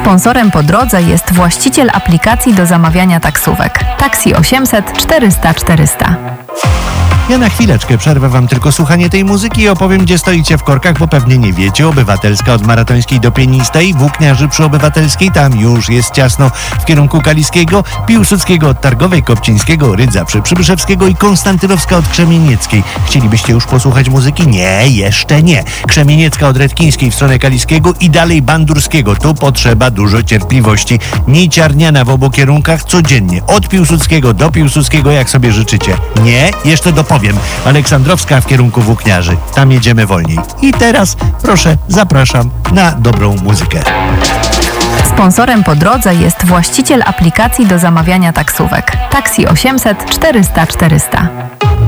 Sponsorem po drodze jest właściciel aplikacji do zamawiania taksówek. Taxi 800 400 400. Ja na chwileczkę przerwę wam tylko słuchanie tej muzyki i opowiem, gdzie stoicie w korkach, bo pewnie nie wiecie. Obywatelska od Maratońskiej do Pienistej, Włókniarzy przy Obywatelskiej, tam już jest ciasno w kierunku Kaliskiego, Piłsudskiego od Targowej, Kopcińskiego, Rydza przy Przybyszewskiego i Konstantynowska od Krzemienieckiej. Chcielibyście już posłuchać muzyki? Nie, jeszcze nie. Krzemieniecka od Redkińskiej w stronę Kaliskiego i dalej Bandurskiego. Tu potrzeba dużo cierpliwości. Niciarniana w obu kierunkach codziennie. Od Piłsudskiego do Piłsudskiego, jak sobie życzycie. Nie, jeszcze dopowiem. Aleksandrowska w kierunku Włókniarzy. Tam jedziemy wolniej. I teraz, proszę, zapraszam na dobrą muzykę. Sponsorem po drodze jest właściciel aplikacji do zamawiania taksówek. Taxi 800 400 400.